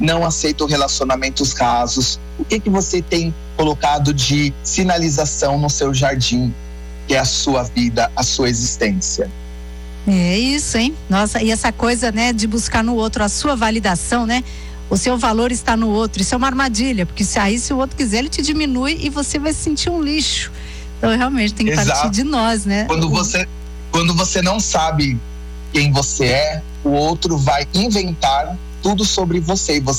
não aceito relacionamentos rasos. O que você tem colocado de sinalização no seu jardim, que é a sua vida, a sua existência? É isso, hein? Nossa, e essa coisa, né, de buscar no outro a sua validação, né? O seu valor está no outro. Isso é uma armadilha, porque se o outro quiser, ele te diminui e você vai se sentir um lixo. Então, realmente, tem que partir de nós, né? Quando você não sabe quem você é, o outro vai inventar tudo sobre você e você